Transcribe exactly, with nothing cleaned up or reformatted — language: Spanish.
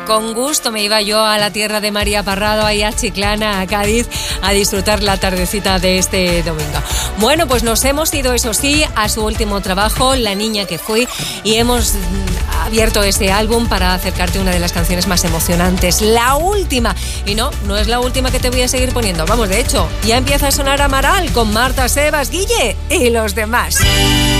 con gusto me iba yo a la tierra de María Parrado, ahí a Chiclana, a Cádiz, a disfrutar la tardecita de este domingo. Bueno, pues nos hemos ido, eso sí, a su último trabajo, La niña que fui, y hemos abierto este álbum para acercarte una de las canciones más emocionantes, la última. Y no, no es la última que te voy a seguir poniendo. Vamos, de hecho, ya empieza a sonar Amaral con Marta, Sebas, Guille y los demás.